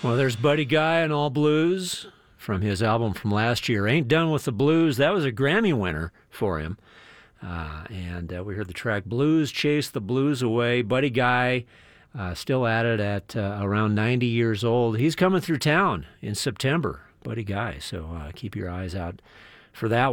Well, there's Buddy Guy and All Blues from his album from last year. Ain't Done with the Blues. That was a Grammy winner for him. And we heard the track Blues Chase the Blues Away. Buddy Guy, still at it at around 90 years old. He's coming through town in September, Buddy Guy. So keep your eyes out for that